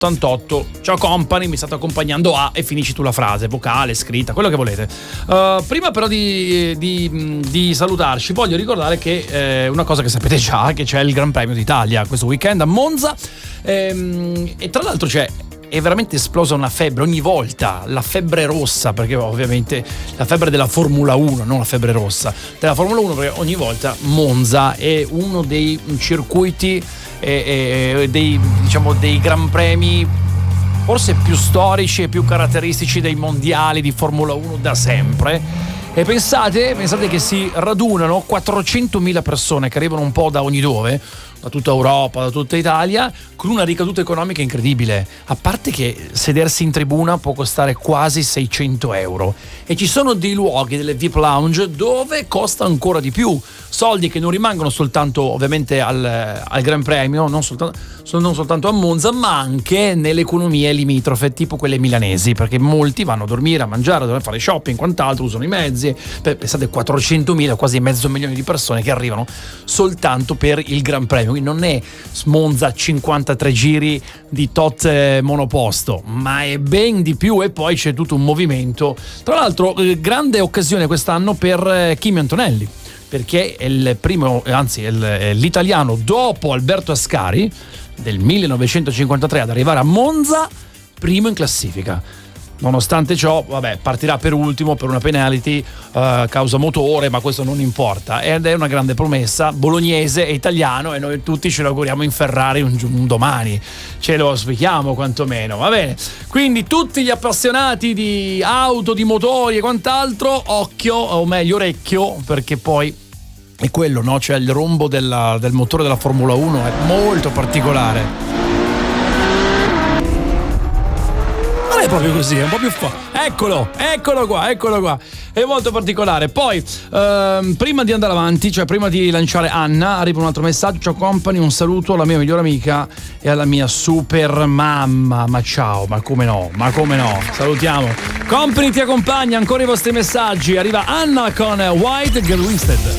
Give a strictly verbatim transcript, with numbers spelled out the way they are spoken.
ottantotto. Ciao company, mi state accompagnando a, e finisci tu la frase, vocale, scritta, quello che volete. Uh, prima però di, di, di salutarci voglio ricordare che eh, una cosa che sapete già, che c'è il Gran Premio d'Italia questo weekend a Monza, ehm, e tra l'altro c'è è veramente esplosa una febbre ogni volta, la febbre rossa, perché ovviamente la febbre della Formula uno, non la febbre rossa della Formula uno, perché ogni volta Monza è uno dei circuiti e, e dei, diciamo, dei gran premi forse più storici e più caratteristici dei mondiali di Formula uno da sempre. E pensate, pensate che si radunano quattrocentomila persone che arrivano un po' da ogni dove, da tutta Europa, da tutta Italia, con una ricaduta economica incredibile. A parte che sedersi in tribuna può costare quasi seicento euro. E ci sono dei luoghi, delle V I P lounge, dove costa ancora di più. Soldi che non rimangono soltanto ovviamente al, al Gran Premio, non soltanto, non soltanto a Monza, ma anche nelle economie limitrofe, tipo quelle milanesi, perché molti vanno a dormire, a mangiare, a fare shopping, quant'altro, usano i mezzi. Pensate, quattrocentomila, quasi mezzo milione di persone che arrivano soltanto per il Gran Premio. Quindi non è Monza cinquantatré giri di tot eh, monoposto, ma è ben di più, e poi c'è tutto un movimento. Tra l'altro eh, grande occasione quest'anno per eh, Kimi Antonelli, perché è il primo, anzi è, il, è l'italiano dopo Alberto Ascari del millenovecentocinquantatré ad arrivare a Monza primo in classifica. Nonostante ciò, vabbè, partirà per ultimo per una penalty uh, causa motore, ma questo non importa, ed è una grande promessa, bolognese e italiano, e noi tutti ce lo auguriamo in Ferrari un, un domani, ce lo auspichiamo quantomeno, va bene? Quindi tutti gli appassionati di auto, di motori e quant'altro, occhio, o meglio orecchio, perché poi è quello, no? Cioè il rombo della, del motore della Formula uno è molto particolare. È proprio così, è un po' più forte. Eccolo, eccolo qua, eccolo qua. È molto particolare. Poi, ehm, prima di andare avanti, cioè prima di lanciare Anna, arriva un altro messaggio. Ciao company, un saluto alla mia migliore amica e alla mia super mamma. Ma ciao, ma come no, ma come no. Salutiamo. Company ti accompagna, ancora i vostri messaggi. Arriva Anna con White Girl Wasted.